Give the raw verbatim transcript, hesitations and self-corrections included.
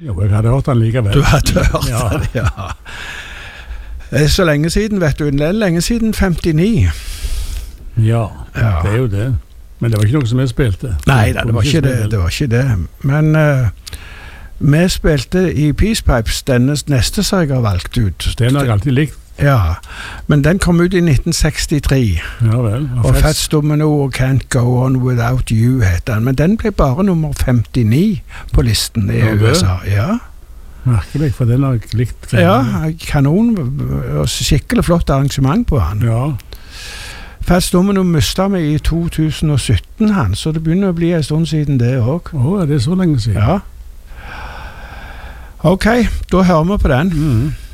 Jo, jeg hadde hørt den likevel. Du hadde hørt Ja. den, ja. Det er så lenge siden, vet du. Det er lenge siden femtini. Ja, Ja. det er jo det. Men det var ikke noe som jeg spilte. Nei, da, det var ikke det. Det var ikke det. Men uh, vi spilte i Peace Pipes denne neste som jeg har valgt ut. Den har jeg alltid likt. Ja, men den kom ut i nitten sekstitre. Ja vel. Og Fats Domino og Can't Go On Without You heter den. Men den ble bare nummer femtini på listen i Ja, det. U S A. Ja, Merkelig, for den har jeg likt. ja kanon. Og skikkelig flott arrangement på han. Ja. Fats Domino mistet meg i to tusen og sytten, han, så det begynner å bli en stund siden det også. Å, er det så lenge siden? Ja. Ok, da hører vi på den. Mhm.